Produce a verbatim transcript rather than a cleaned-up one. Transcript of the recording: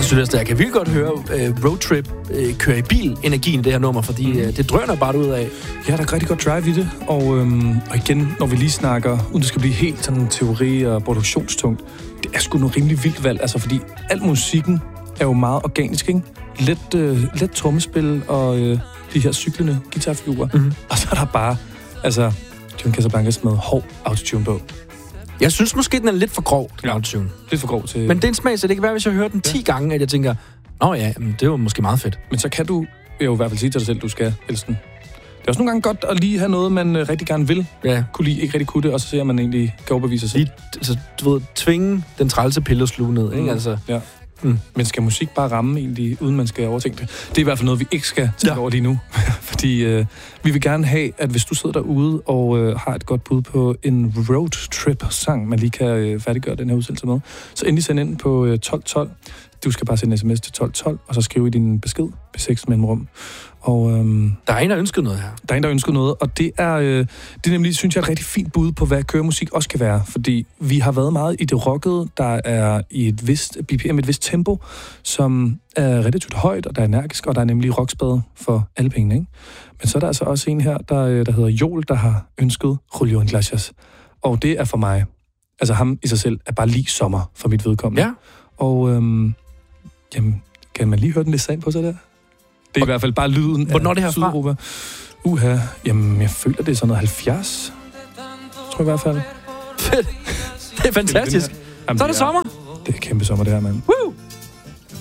Så Sylvester, jeg kan virkelig godt høre uh, roadtrip uh, køre i bil energien i det her nummer, fordi mm. uh, det drøner bare ud af. Ja, der er rigtig godt drive i det, og, øhm, og igen, når vi lige snakker, uden det skal blive helt sådan teori og produktionstungt, det er sgu noget rimelig vildt valg, altså fordi al musikken er jo meget organisk, ikke? Let, øh, let trommespil og øh, de her cyklende guitarfigurer, mm-hmm. og så er der bare, altså, John Casablancas med hård autotune på. Jeg synes måske, den er lidt for grov, den ja, autotune. Lidt for grov til... Men det er en smag, så det kan være, hvis jeg hører den ti ja. gange, at jeg tænker, nå ja, det var måske meget fedt. Men så kan du jo i hvert fald sige til dig selv, du skal elske den. Det er også nogle gange godt at lige have noget, man øh, rigtig gerne vil. Ja. Kunne lige ikke rigtig kunne det, og så ser man egentlig kan overbevise sig. Lige, altså, du ved, tvinge den trælse pille og sluge ned, ikke? Mm. Altså. Ja. Mm. Men skal musik bare ramme egentlig, uden man skal overtænke det? Det er i hvert fald noget, vi ikke skal tænke ja. over lige nu. Fordi øh, vi vil gerne have, at hvis du sidder derude og øh, har et godt bud på en roadtrip-sang, man lige kan øh, færdiggøre den her udsendelse med, så endelig send ind på øh, tolv tolv. Du skal bare sende en sms til tolv tolv, og så skrive i din besked på seks mellemrum. Og, øhm, der er en, der ønsker noget her. Der er en, der ønsker noget, og det er, øh, det er nemlig, synes jeg, et rigtig fint bud på, hvad køremusik også kan være. Fordi vi har været meget i det rockede, der er i et vist B P M, et vist tempo, som er relativt højt, og der er energisk, og der er nemlig rockspade for alle pengene, ikke? Men så er der altså også en her, der, der hedder Joel, der har ønsket Julio Iglesias. Og det er for mig, altså ham i sig selv, er bare lige sommer for mit vedkommende. Ja. Og øhm, jamen, kan man lige høre den lidt sand på sig der? Det er i hvert fald bare lyden Hvornår af det her Sydeuropa. Uha, jamen jeg føler, det er sådan noget halvfjerds. Tror jeg i hvert fald. Fedt. Det er fantastisk. Jamen, så er det sommer. Det er kæmpe sommer, det her, mand.